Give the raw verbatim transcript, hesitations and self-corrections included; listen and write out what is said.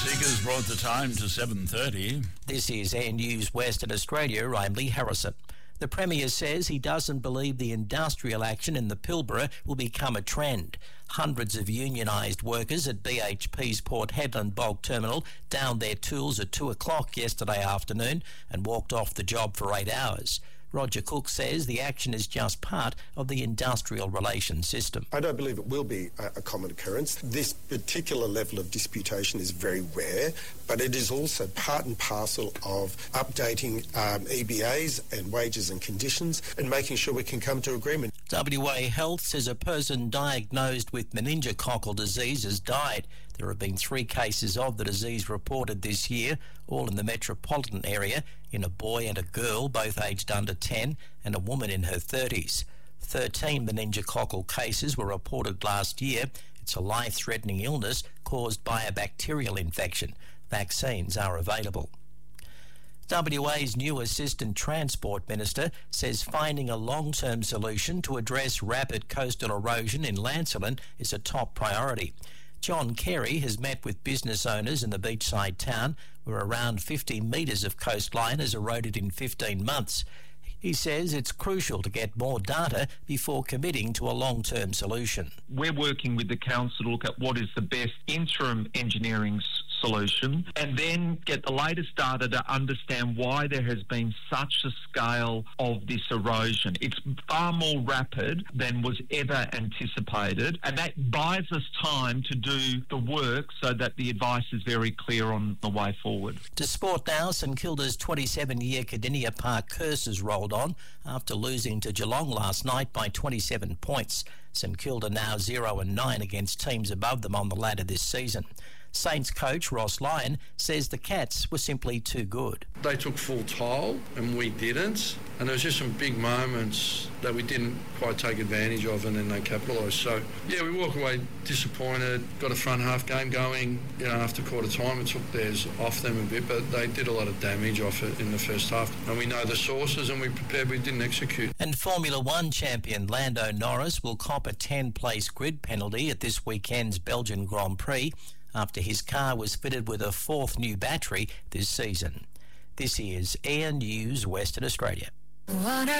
Seekers brought the time to seven thirty. This is Air News Western Australia. I'm Lee Harrison. The Premier says he doesn't believe the industrial action in the Pilbara will become a trend. Hundreds of unionised workers at B H P's Port Hedland Bulk Terminal downed their tools at two o'clock yesterday afternoon and walked off the job for eight hours. Roger Cook says the action is just part of the industrial relations system. I don't believe it will be a, a common occurrence. This particular level of disputation is very rare, but it is also part and parcel of updating um, E B As and wages and conditions and making sure we can come to agreement. W A Health says a person diagnosed with meningococcal disease has died. There have been three cases of the disease reported this year, all in the metropolitan area, in a boy and a girl, both aged under ten, and a woman in her thirties. thirteen meningococcal cases were reported last year. It's a life-threatening illness caused by a bacterial infection. Vaccines are available. W A's new Assistant Transport Minister says finding a long-term solution to address rapid coastal erosion in Lancelin is a top priority. John Kerry has met with business owners in the beachside town where around fifty metres of coastline has eroded in fifteen months. He says it's crucial to get more data before committing to a long-term solution. We're working with the council to look at what is the best interim engineering solution and then get the latest data to understand why there has been such a scale of this erosion. It's far more rapid than was ever anticipated, and that buys us time to do the work so that the advice is very clear on the way forward. To sport now, St Kilda's twenty-seven-year Cardinia Park curse has rolled on after losing to Geelong last night by twenty-seven points. St Kilda now zero and nine against teams above them on the ladder this season. Saints coach Ross Lyon says the Cats were simply too good. They took full toll and we didn't, and there was just some big moments that we didn't quite take advantage of, and then they capitalised. So yeah, we walk away disappointed. Got a front half game going, you know, after quarter time. It took theirs off them a bit, but they did a lot of damage off it in the first half. And we know the sources, and we prepared, we didn't execute. And Formula One champion Lando Norris will cop a ten-place grid penalty at this weekend's Belgian Grand Prix after his car was fitted with a fourth new battery this season. This is Air News Western Australia.